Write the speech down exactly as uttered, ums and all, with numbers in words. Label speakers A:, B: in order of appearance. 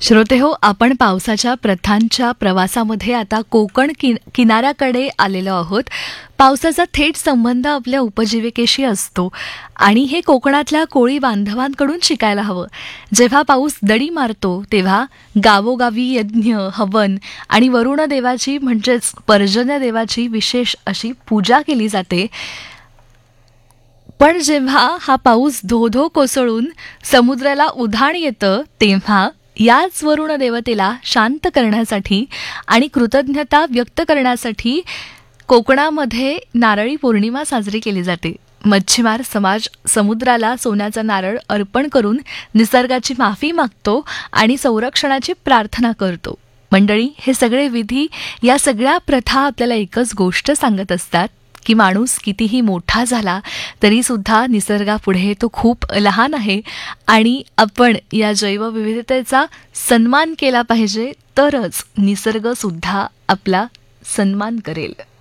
A: श्रोतेहो, आपण पावसाच्या प्रथांच्या प्रवासामध्ये आता कोकण कि किनाऱ्याकडे आलेलो आहोत. पावसाचा थेट संबंध आपल्या उपजीविकेशी असतो आणि हे कोकणातल्या कोळी बांधवांकडून शिकायला हवं. जेव्हा पाऊस दडी मारतो तेव्हा गावोगावी यज्ञ, हवन आणि वरुण देवाची म्हणजेच पर्जन्य देवाची विशेष अशी पूजा केली जाते. पण जेव्हा हा पाऊस धो धो कोसळून समुद्राला उधाण येतं तेव्हा याच वरुण देवतेला शांत करण्यासाठी आणि कृतज्ञता व्यक्त करण्यासाठी कोकणामध्ये नारळी पौर्णिमा साजरी केली जाते. मच्छीमार समाज समुद्राला सोन्याचा नारळ अर्पण करून निसर्गाची माफी मागतो आणि संरक्षणाची प्रार्थना करतो. मंडळी, हे सगळे विधी, या सगळ्या प्रथा आपल्याला एकच गोष्ट सांगत असतात की माणूस कितीही मोठा झाला तरी सुद्धा निसर्गापुढे तो खूप लहान आहे आणि आपण या जैवविविधतेचा सन्मान केला पाहिजे, तरच निसर्ग सुद्धा आपला सन्मान करेल.